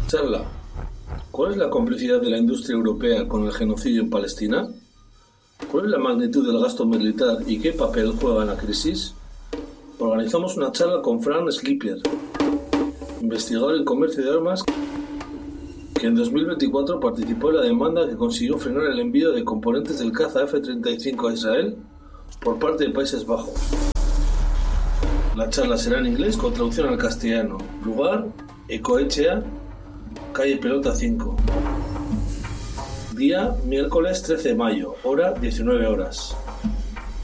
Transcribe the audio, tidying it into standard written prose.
Charla: ¿cuál es la complicidad de la industria europea con el genocidio en Palestina? ¿Cuál es la magnitud del gasto militar y qué papel juega en la crisis? Organizamos una charla con Frank Slipper, investigador en comercio de armas, que en 2024 participó en la demanda que consiguió frenar el envío de componentes del caza F-35 a Israel por parte de Países Bajos. La charla será en inglés con traducción al castellano. Lugar: Ecoetxea, calle Pelota 5. Día: miércoles 13 de mayo, hora 19 horas.